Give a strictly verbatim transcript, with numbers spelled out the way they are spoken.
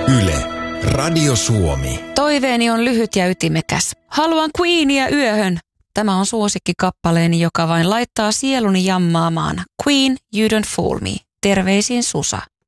Yle, Radio Suomi. Toiveeni on lyhyt ja ytimekäs. Haluan Queenia yöhön. Tämä on suosikkikappaleeni, joka vain laittaa sieluni jammaamaan. Queen, You Don't Fool Me. Terveisin Susa.